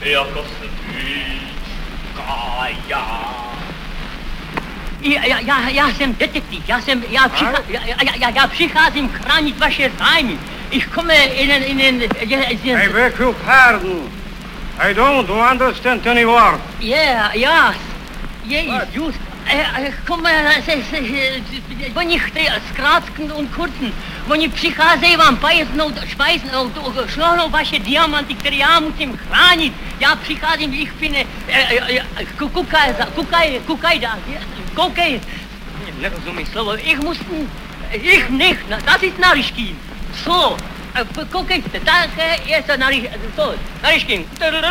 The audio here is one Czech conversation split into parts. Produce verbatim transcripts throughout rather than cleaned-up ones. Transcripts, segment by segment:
jako svíčka já. Já, já, já jsem detektiv, já jsem, já, přichá, já, já, já přicházím chránit vaše zájmy. Ich komme in den, in den, I beg your pardon. I don't understand any word. Yeah, yes, yes, just. Komme, oni chtějí zkrátknout und kurzen. Oni přicházejí vám pajeznout, špajznout, šlohnout vaše diamanty, které já musím chránit. Já přicházím, ich finde, kukaj, kukaj, kukaj da, koukej. Nerozumím slovo, ich musím, ich nicht, das ist Nariškin. So, koukejte, tak je to Nariškin.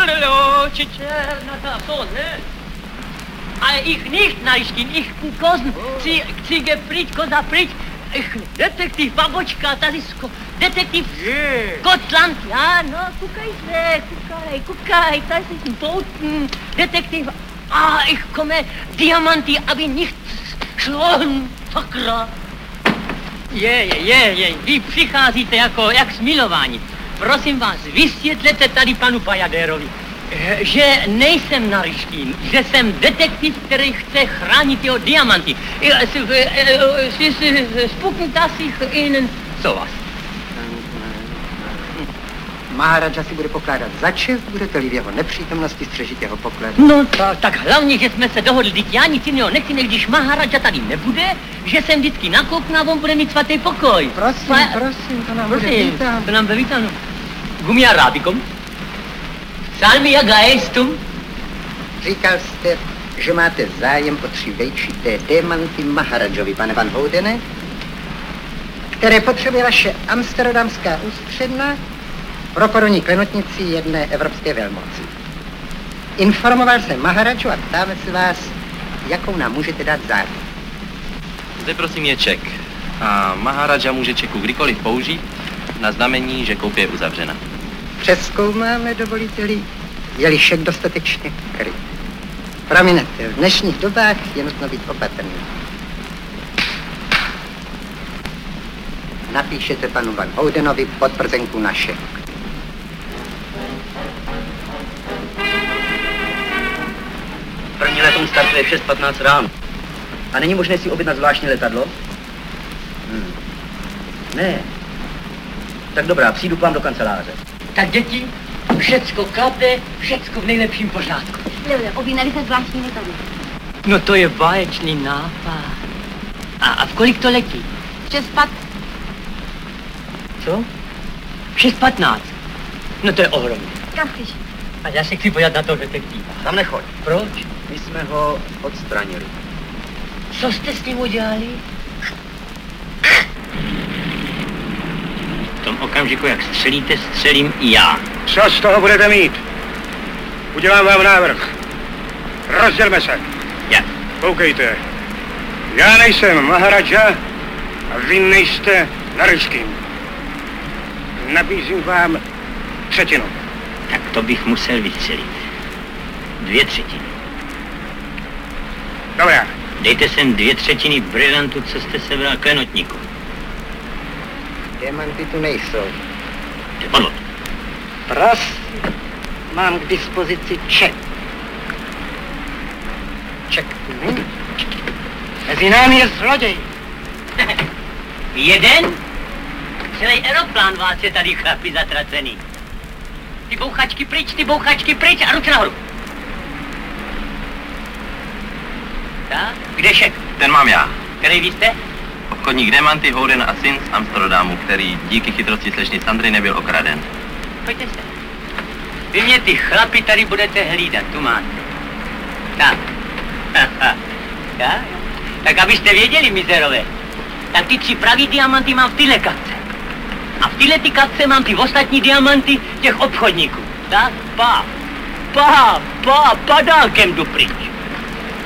So, ne? Ale ich nicht, Nariškin, ich Kozen, chci, chci gepryč, koza pryč. Ich, detektiv, babočka, tady sko, detektiv Skotland, ja, no, kukaj se, kukaj, kukaj, tady ist ein Boten, detektiv, ah, ich komme, diamanty, aby nichts schlohen, sakra. Je, je, je, je, vy přicházíte jako, jak smilování. Prosím vás, vysvětlete tady panu Pajadérovi, že nejsem Nariškin, že jsem detektiv, který chce chránit jeho diamanty. Spuknit sich ihnen sowas. Maharaja si bude pokládat za čest, budete-li v jeho nepřítomnosti střežit jeho pokladu. No tak, tak hlavně, že jsme se dohodli, teď já nic jiného nechci, než když Maharaja tady nebude, že jsem vždycky nakouknu a on bude mít svatý pokoj. Prosím, Pa... prosím, to nám prosím, bude vítáno. To nám bude vítáno. Gumia rádikom? Salmia gaestum? Říkal jste, že máte zájem o tři vejčité démanty Maharajovi, pane Van Houdene, které potřebuje vaše amsterdamská ústředna pro korunní klenotnici jedné evropské velmoci. Informoval jsem Maharaju a ptáme se vás, jakou nám můžete dát záruku. Zde prosím je ček. A Maharaja může čeku kdykoliv použít na znamení, že koupě je uzavřena. Přezkoumáme, dovolíte-li, je-li šek dostatečně kryt. Prominete, v dnešních dobách je nutno být opatrný. Napíšete panu Van Houdenovi potvrzenku na šek. První letom startuje v šest patnáct ráno. A není možné si objednat zvláštní letadlo? Hmm. Ne. Tak dobrá, přijdu k vám do kanceláře. Tak děti, všecko klape, všecko v nejlepším pořádku. Lele, objednali se zvláštní letadlo. No to je báječný nápad. A, a v kolik to letí? Šest pat... Co? šest patnáct. No to je ohromné. Kam chceš? A já se chci podívat na toho detektiva. Tam nechoď. Proč? My jsme ho odstranili. Co jste s ním udělali? V tom okamžiku, jak střelíte, střelím i já. Co z toho budete mít? Udělám vám návrh. Rozdělme se. Jak? Koukejte. Já nejsem Maharaja a vy nejste Nariškin. Nabízím vám třetinu. Tak to bych musel vystřelit. Dvě třetiny. Dobrá. Dejte sem dvě třetiny brilantů, co jste sebral klenotníku. Diamanty tu nejsou. Podvod. Prosím, mám k dispozici ček. Ček tu není. Mezi námi je zloděj. Jeden? Celý aeroplán vás je tady, chlapi, zatracený. Ty bouchačky pryč, ty bouchačky pryč a ruce nahoru. Tak, kde šek? Ten mám já. Který vy jste? Obchodník Demanty, Houden a syn z Amsterdamu, který díky chytrosti slečny Sandry nebyl okraden. Pojďte se. Vy mě ty chlapi tady budete hlídat, tu máte. Tak. tak, tak abyste věděli, mizerové, tak ty tři pravý diamanty mám v tyhle kapce. A v tyhle ty kapce mám ty ostatní diamanty těch obchodníků. Tak, pa, pa, pa, padálkem jdu pryč.